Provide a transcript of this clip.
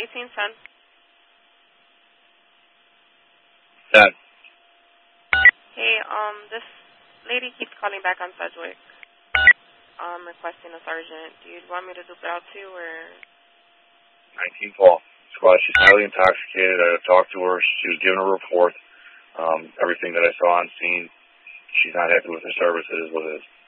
1810. 10. Hey, this lady keeps calling back on Sedgwick. Requesting a sergeant. Do you want me to dupe it out too, or? 19 Paul. Squad, she's highly intoxicated. I talked to her. She was giving a report. Everything that I saw on scene, she's not happy with her services, with his